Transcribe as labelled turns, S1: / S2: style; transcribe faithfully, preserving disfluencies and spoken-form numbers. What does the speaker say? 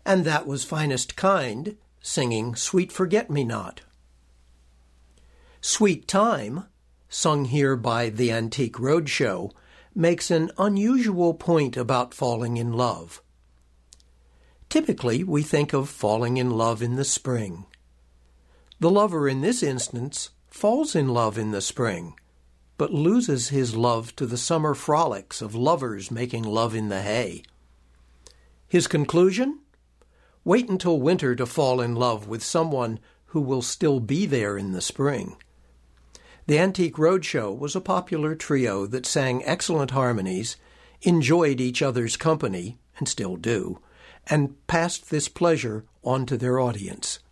S1: and that was Finest Kind, singing Sweet Forget-Me-Not. Sweet Time, sung here by the Antique Roadshow, makes an unusual point about falling in love. Typically, we think of falling in love in the spring. The lover in this instance falls in love in the spring, but loses his love to the summer frolics of lovers making love in the hay. His conclusion? Wait until winter to fall in love with someone who will still be there in the spring. The Antique Roadshow was a popular trio that sang excellent harmonies, enjoyed each other's company, and still do, and passed this pleasure on to their audience.